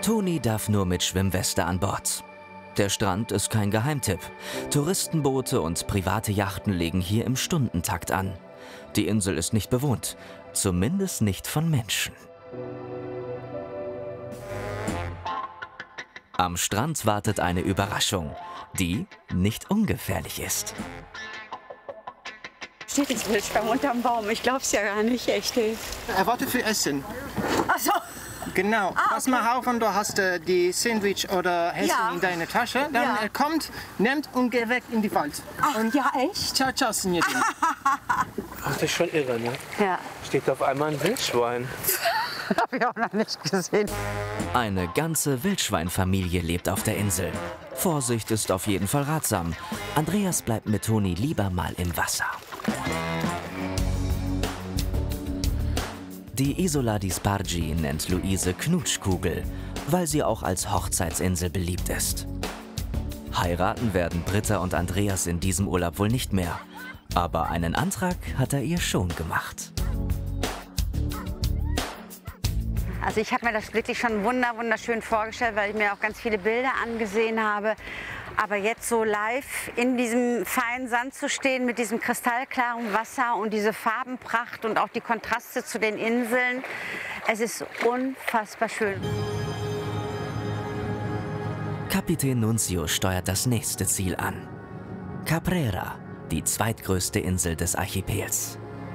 Toni darf nur mit Schwimmweste an Bord. Der Strand ist kein Geheimtipp. Touristenboote und private Yachten legen hier im Stundentakt an. Die Insel ist nicht bewohnt, zumindest nicht von Menschen. Am Strand wartet eine Überraschung, die nicht ungefährlich ist. Steht jetzt Wildschwein unterm Baum? Ich glaub's ja gar nicht, echt. Er wartet für Essen. Ach so. Genau. Pass mal auf, und du hast die Sandwich oder Häschen Ja. in deiner Tasche. Dann er kommt, nimmt und geht weg in die Wald. Ach, Und ja, echt? ciao, ciao, Signorina. Ach, das ist schon irre, ne? Ja. Steht auf einmal ein Wildschwein. Hab ich auch noch nicht gesehen. Eine ganze Wildschweinfamilie lebt auf der Insel. Vorsicht ist auf jeden Fall ratsam. Andreas bleibt mit Toni lieber mal im Wasser. Die Isola di Spargi nennt Luise Knutschkugel, weil sie auch als Hochzeitsinsel beliebt ist. Heiraten werden Britta und Andreas in diesem Urlaub wohl nicht mehr. Aber einen Antrag hat er ihr schon gemacht. Also ich habe mir das wirklich schon wunderschön vorgestellt, weil ich mir auch ganz viele Bilder angesehen habe. Aber jetzt so live in diesem feinen Sand zu stehen mit diesem kristallklaren Wasser und diese Farbenpracht und auch die Kontraste zu den Inseln, es ist unfassbar schön. Kapitän Nunzio steuert das nächste Ziel an. Caprera, die zweitgrößte Insel des Archipels.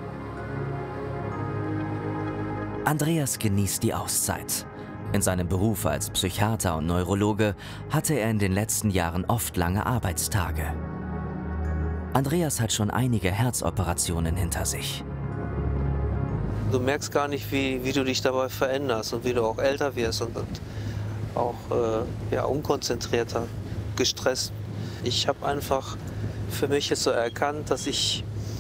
Andreas genießt die Auszeit. In seinem Beruf als Psychiater und Neurologe hatte er in den letzten Jahren oft lange Arbeitstage. Andreas hat schon einige Herzoperationen hinter sich. Du merkst gar nicht, wie du dich dabei veränderst und wie du auch älter wirst und auch unkonzentrierter, gestresst. Ich habe einfach für mich jetzt so erkannt, dass ich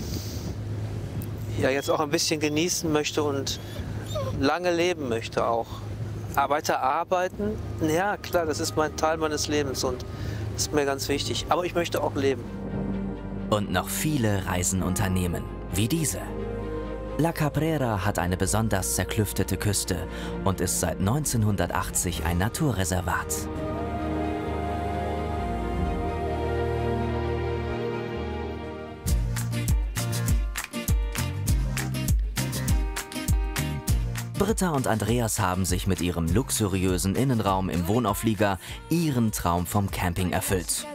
ja jetzt auch ein bisschen genießen möchte und lange leben möchte auch. Weiter arbeiten, ja klar, das ist mein Teil meines Lebens und das ist mir ganz wichtig. Aber ich möchte auch leben. Und noch viele Reisen unternehmen, wie diese. La Caprera hat eine besonders zerklüftete Küste und ist seit 1980 ein Naturreservat. Britta und Andreas haben sich mit ihrem luxuriösen Innenraum im Wohnauflieger ihren Traum vom Camping erfüllt.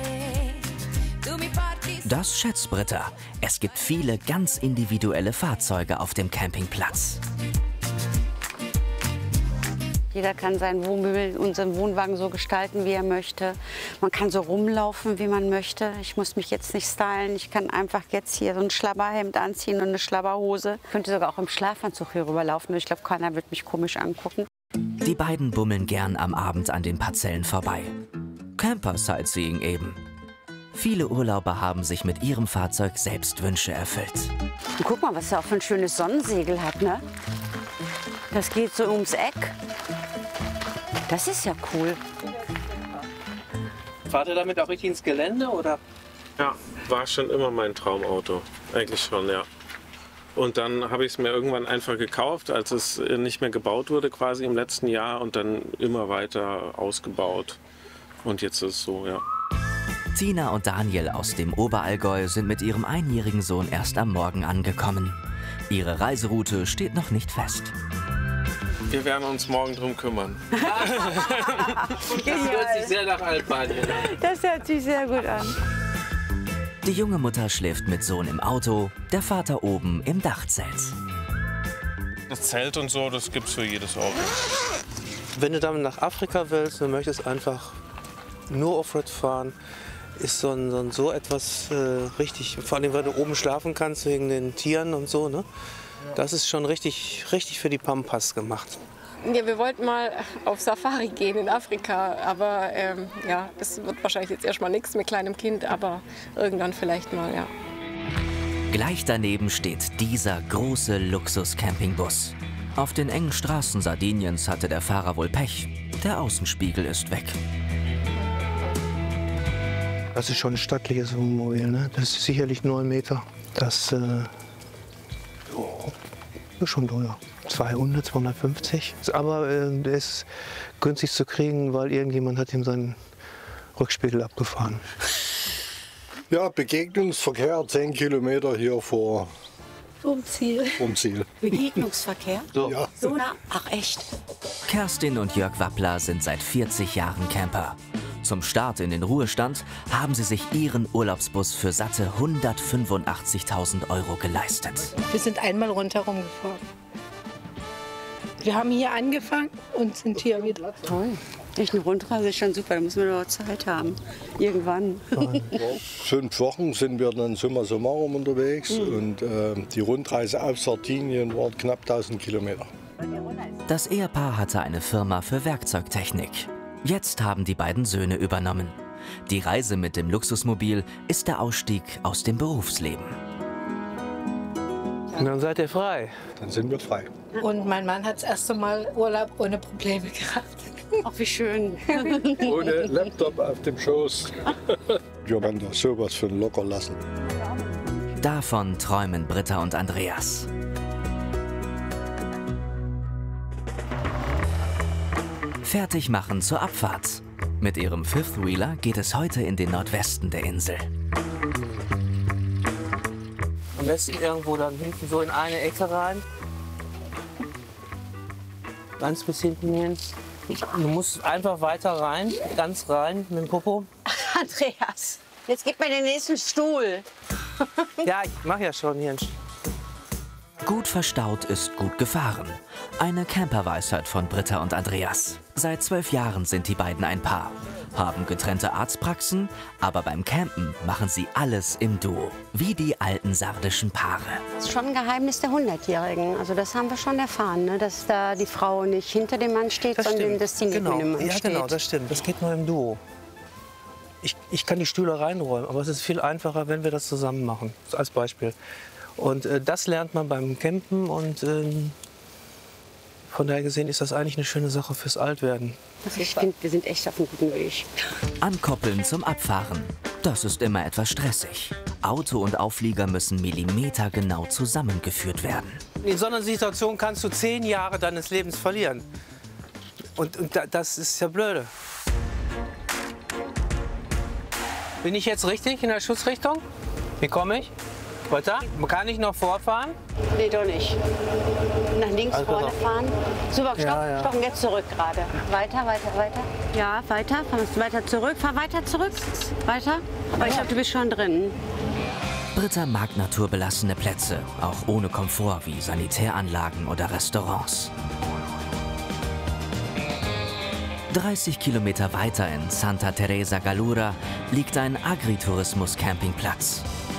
Das schätzt Britta. Es gibt viele ganz individuelle Fahrzeuge auf dem Campingplatz. Jeder kann sein Wohnmöbel und seinen Wohnwagen so gestalten, wie er möchte. Man kann so rumlaufen, wie man möchte. Ich muss mich jetzt nicht stylen. Ich kann einfach jetzt hier so ein Schlabberhemd anziehen und eine Schlabberhose. Ich könnte sogar auch im Schlafanzug hier rüberlaufen. Ich glaube, keiner wird mich komisch angucken. Die beiden bummeln gern am Abend an den Parzellen vorbei. Camper-Sightseeing eben. Viele Urlauber haben sich mit ihrem Fahrzeug selbst Wünsche erfüllt. Und guck mal, was er auch für ein schönes Sonnensegel hat, ne? Das geht so ums Eck. Das ist ja cool. Fahrt ihr damit auch richtig ins Gelände, oder? Ja, war schon immer mein Traumauto. Eigentlich schon, ja. Und dann habe ich es mir irgendwann einfach gekauft, als es nicht mehr gebaut wurde, quasi im letzten Jahr. Und dann immer weiter ausgebaut. Und jetzt ist es so, ja. Tina und Daniel aus dem Oberallgäu sind mit ihrem einjährigen Sohn erst am Morgen angekommen. Ihre Reiseroute steht noch nicht fest. Wir werden uns morgen drum kümmern. Das hört sich sehr nach Albanien an. Das hört sich sehr gut an. Die junge Mutter schläft mit Sohn im Auto, der Vater oben im Dachzelt. Das Zelt und so, das gibt's für jedes Auto. Wenn du dann nach Afrika willst und möchtest einfach nur Offroad fahren, ist so etwas richtig, vor allem weil du oben schlafen kannst wegen den Tieren und so, ne? Das ist schon richtig für die Pampas gemacht. Ja, wir wollten mal auf Safari gehen in Afrika, aber ja, das wird wahrscheinlich jetzt erstmal nichts mit kleinem Kind, aber irgendwann vielleicht mal, ja. Gleich daneben steht dieser große Luxus-Campingbus. Auf den engen Straßen Sardiniens hatte der Fahrer wohl Pech. Der Außenspiegel ist weg. Das ist schon ein stattliches Wohnmobil, ne? Das ist sicherlich 9 Meter. Das ist schon teuer. 200, 250. Aber der ist günstig zu kriegen, weil irgendjemand hat ihm seinen Rückspiegel abgefahren. Ja, Begegnungsverkehr 10 Kilometer hier vom Ziel. Begegnungsverkehr? So. Ja. So nah? Ach echt? Kerstin und Jörg Wappler sind seit 40 Jahren Camper. Zum Start in den Ruhestand haben sie sich ihren Urlaubsbus für satte 185.000 € geleistet. Wir sind einmal rundherum gefahren. Wir haben hier angefangen und sind hier wieder. Toll. Echt eine Rundreise ist schon super, da müssen wir doch Zeit haben. Irgendwann. 5 Wochen sind wir dann summa summarum unterwegs und die Rundreise auf Sardinien war knapp 1000 Kilometer. Das Ehepaar hatte eine Firma für Werkzeugtechnik. Jetzt haben die beiden Söhne übernommen. Die Reise mit dem Luxusmobil ist der Ausstieg aus dem Berufsleben. Und dann seid ihr frei. Dann sind wir frei. Und mein Mann hat das erste Mal Urlaub ohne Probleme gehabt. Ach, wie schön. Ohne Laptop auf dem Schoß. Wir werden da sowas von locker lassen. Davon träumen Britta und Andreas. Fertig machen zur Abfahrt. Mit ihrem Fifth-Wheeler geht es heute in den Nordwesten der Insel. Am besten irgendwo dann hinten so in eine Ecke rein. Ganz bis hinten hin. Du musst einfach weiter rein, ganz rein mit dem Popo. Andreas, jetzt gib mir den nächsten Stuhl. Ja, ich mach ja schon hier. Gut verstaut ist gut gefahren. Eine Camperweisheit von Britta und Andreas. Seit 12 Jahren sind die beiden ein Paar. Haben getrennte Arztpraxen, aber beim Campen machen sie alles im Duo. Wie die alten sardischen Paare. Das ist schon ein Geheimnis der 100-Jährigen. Also das haben wir schon erfahren, ne? Dass da die Frau nicht hinter dem Mann steht, sondern dass die neben dem Mann steht. Ja, genau, das stimmt. Das geht nur im Duo. Ich kann die Stühle reinräumen, aber es ist viel einfacher, wenn wir das zusammen machen, als Beispiel. Und das lernt man beim Campen und von daher gesehen ist das eigentlich eine schöne Sache fürs Altwerden. Also ich finde, wir sind echt auf einem guten Weg. Ankoppeln zum Abfahren. Das ist immer etwas stressig. Auto und Auflieger müssen millimetergenau zusammengeführt werden. In so einer Situation kannst du 10 Jahre deines Lebens verlieren. Und das ist ja blöde. Bin ich jetzt richtig in der Schussrichtung? Wie komme ich? Weiter? Kann ich noch fortfahren? Nee, doch nicht. Nach links Also vorne noch. fahren. Super, stopp, Ja. stopp und jetzt zurück gerade. Weiter, weiter, weiter. Ja, weiter, fahr weiter zurück, fahr weiter zurück. Weiter. Aber ich glaube, du bist schon drin. Britta mag naturbelassene Plätze, auch ohne Komfort wie Sanitäranlagen oder Restaurants. 30 Kilometer weiter in Santa Teresa Gallura liegt ein Agritourismus-Campingplatz.